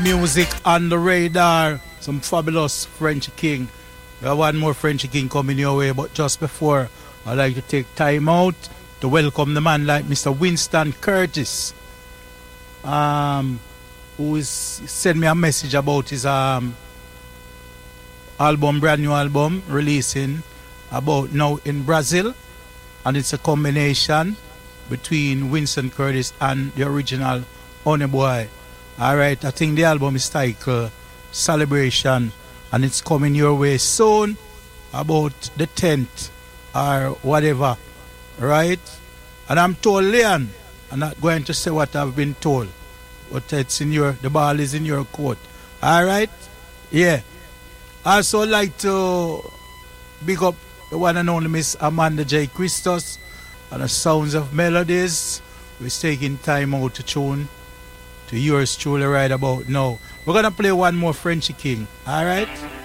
Music on the radar. Some fabulous French King. We have one more French King coming your way, but just before, I'd like to take time out to welcome the man like Mr. Winston Curtis, who is sent me a message about his album, brand new album, releasing about now in Brazil, and it's a combination between Winston Curtis and the original Honey Boy. Alright, I think the album is titled Celebration, and it's coming your way soon, about the 10th or whatever, right? And I'm told, Leon, I'm not going to say what I've been told, but it's the ball is in your court. Alright? Yeah. I also like to big up the one and only Miss Amanda J. Christos and the Sounds of Melodies. We're taking time out to tune to yours truly right about now. We're going to play one more Frenchy King. Alright?